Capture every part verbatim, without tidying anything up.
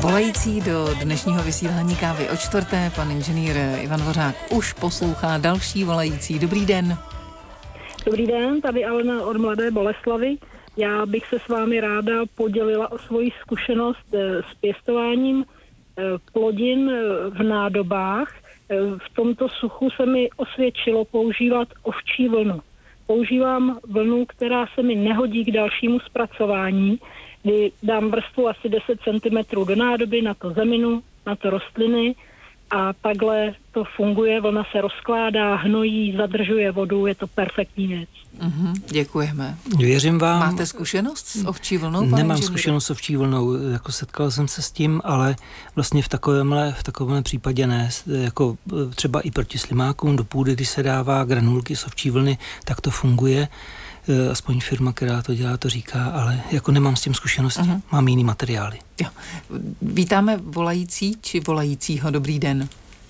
Volající do dnešního vysílání Kávy o čtvrté, pan inženýr Ivan Dvořák už poslouchá další volající. Dobrý den. Dobrý den, tady Alena od Mladé Boleslavy. Já bych se s vámi ráda podělila o svoji zkušenost s pěstováním plodin v nádobách. V tomto suchu se mi osvědčilo používat ovčí vlnu. Používám vlnu, která se mi nehodí k dalšímu zpracování, kdy dám vrstvu asi deset centimetrů do nádoby, na to zeminu, na to rostliny a takhle to funguje, vlna se rozkládá, hnojí, zadržuje vodu, je to perfektní věc. Mm-hmm, děkujeme. Věřím vám. Máte zkušenost s ovčí vlnou? Nemám inženýr? zkušenost s ovčí vlnou, jako setkal jsem se s tím, ale vlastně v takovémhle, v takovémhle případě ne, jako třeba i proti slimákům do půdy, když se dává granulky z ovčí vlny, tak to funguje. Aspoň firma, která to dělá, to říká, ale jako nemám s tím zkušenosti, uh-huh. mám jiný materiály. Jo. Vítáme volající či volajícího, dobrý den.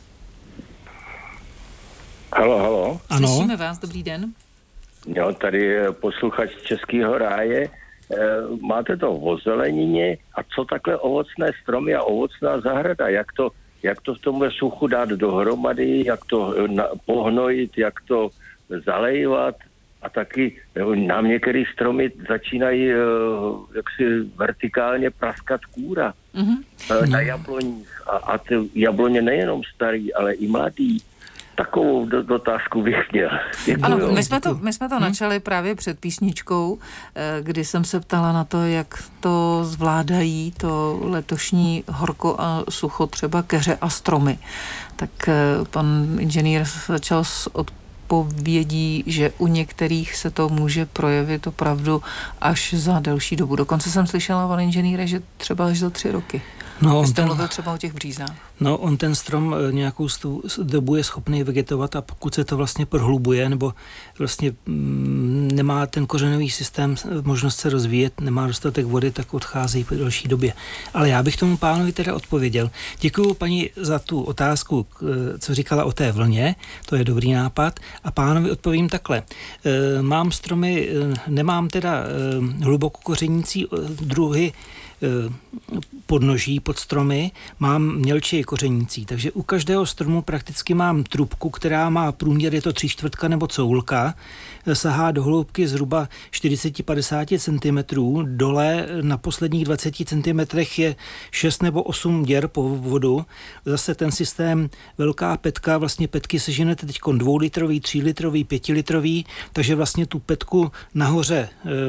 Halo, halo. Ano. Slyšíme vás, dobrý den. Jo, tady je posluchač Českého ráje. E, máte to o zelenině a co takhle ovocné stromy a ovocná zahrada, jak to, jak to v tomhle suchu dát dohromady, jak to na, pohnojit, jak to zalejvat. A taky nám některé stromy začínají jaksi vertikálně praskat kůra mm-hmm. na jabloních. A, a ty jabloně nejenom starý, ale i mladý. Takovou dotázku bych měl. Děkuju. Ano, my jsme to, my jsme to hmm. načali právě před písničkou, kdy jsem se ptala na to, jak to zvládají to letošní horko a sucho, třeba keře a stromy. Tak pan inženýr začal s odpovědí, že u některých se to může projevit opravdu až za delší dobu. Dokonce jsem slyšela, pan inženýre, že třeba až za tři roky. No, Vy jste ten, mluvil třeba o těch břízách. No, on ten strom nějakou dobu je schopný vegetovat a pokud se to vlastně prohlubuje nebo vlastně mm, nemá ten kořenový systém možnost se rozvíjet, nemá dostatek vody, tak odchází po delší době. Ale já bych tomu pánovi teda odpověděl. Děkuju paní za tu otázku, co říkala o té vlně, to je dobrý nápad. A pánovi odpovím takhle. Mám stromy, nemám teda hluboko kořenící druhy podnoží pod stromy, mám mělčí kořenící, takže u každého stromu prakticky mám trubku, která má průměr, je to tři čtvrtka nebo coulka, sahá do hloubky zhruba čtyřicet až padesát centimetrů, dole na posledních dvacet centimetrech je šest nebo osm děr po vodu, zase ten systém velká petka, vlastně petky seženete teď dvoulitrový, třílitrový, pětilitrový, takže vlastně tu petku nahoře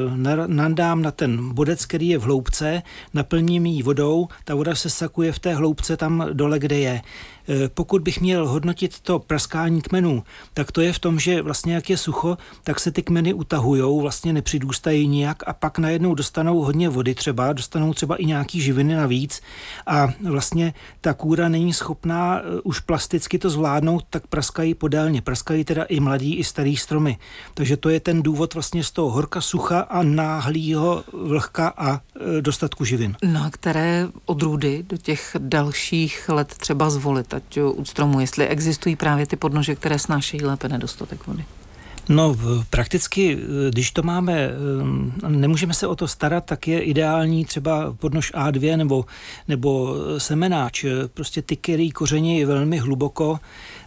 nadám na ten bodec, který je v hloubce, naplním ji vodou, ta voda se sakuje v té hloubce tam dole, kde je. Pokud bych měl hodnotit to praskání kmenů, tak to je v tom, že vlastně jak je sucho, tak se ty kmeny utahujou, vlastně nepřidůstají nijak a pak najednou dostanou hodně vody třeba, dostanou třeba i nějaký živiny navíc a vlastně ta kůra není schopná už plasticky to zvládnout, tak praskají podélně. Praskají teda i mladý, i starý stromy. Takže to je ten důvod vlastně z toho horka, sucha a náhlýho vlhka a dostatku živin. No a které odrůdy do těch dalších let třeba zvolit, ať u stromu, jestli existují právě ty podnože, které snášejí lépe nedostatek vody? No prakticky, když to máme, nemůžeme se o to starat, tak je ideální třeba podnož á dva nebo, nebo semenáč, prostě ty, který koření je velmi hluboko.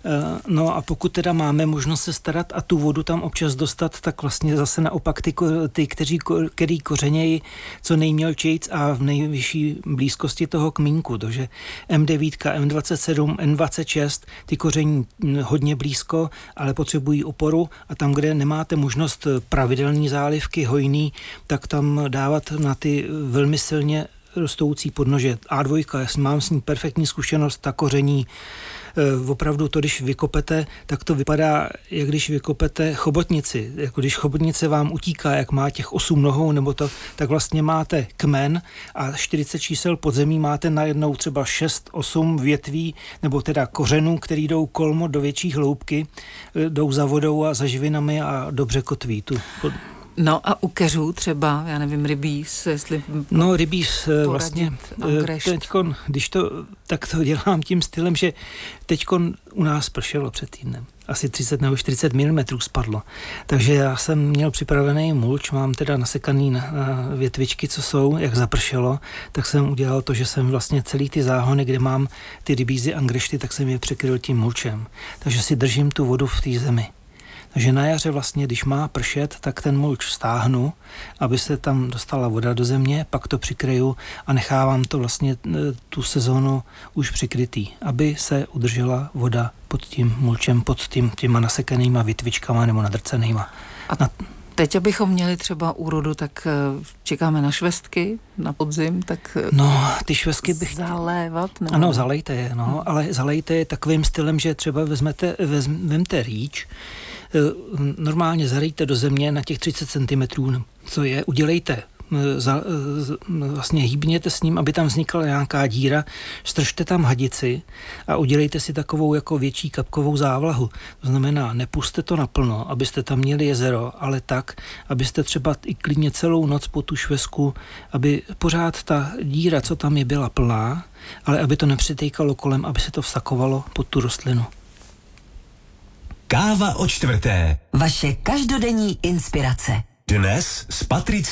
No a pokud teda máme možnost se starat a tu vodu tam občas dostat, tak vlastně zase naopak ty, ty kteří, který kořenějí co nejmělčejc a v nejvyšší blízkosti toho kmínku. Takže em devět, em dvacet sedm, em dvacet šest, ty koření hodně blízko, ale potřebují oporu a tam, kde nemáte možnost pravidelné zálivky, hojný, tak tam dávat na ty velmi silně rostoucí podnože. á dva, já mám s ní perfektní zkušenost, ta koření opravdu to, když vykopete, tak to vypadá, jak když vykopete chobotnici. Jako když chobotnice vám utíká, jak má těch osm nohou, nebo to, tak vlastně máte kmen a čtyřicet čísel podzemí máte najednou třeba šest osm větví, nebo teda kořenů, který jdou kolmo do větší hloubky, jdou za vodou a za živinami a dobře kotví. Tu No a u keřů třeba, já nevím, rybíz, jestli... No rybíz vlastně, teďkon, když to, tak to dělám tím stylem, že teďkon u nás pršelo před týdnem. Asi třicet nebo čtyřicet milimetrů spadlo. Takže já jsem měl připravený mulč, mám teda nasekaný na, na větvičky, co jsou, jak zapršelo, tak jsem udělal to, že jsem vlastně celý ty záhony, kde mám ty rybízy angrešty, tak jsem je překryl tím mulčem. Takže si držím tu vodu v té zemi. Takže na jaře vlastně, když má pršet, tak ten mulč stáhnu, aby se tam dostala voda do země, pak to přikryju a nechávám to vlastně tu sezónu už přikrytý, aby se udržela voda pod tím mulčem, pod tím, těma nasekanýma větvičkama nebo nadrcenýma. A na... teď, abychom měli třeba úrodu, tak čekáme na švestky na podzim, tak no, ty švestky bych... zalévat? Nebo... Ano, zalejte je, no, hmm. ale zalejte je takovým stylem, že třeba vezmete, vezmete rýč, normálně zarejte do země na těch třicet centimetrů, co je, udělejte, za, vlastně hýbněte s ním, aby tam vznikla nějaká díra, stržte tam hadici a udělejte si takovou jako větší kapkovou závlahu. To znamená, nepuste to naplno, abyste tam měli jezero, ale tak, abyste třeba i klidně celou noc po tu švestku, aby pořád ta díra, co tam je, byla plná, ale aby to nepřitejkalo kolem, aby se to vsakovalo pod tu rostlinu. Káva o čtvrté. Vaše každodenní inspirace. Dnes s Patricí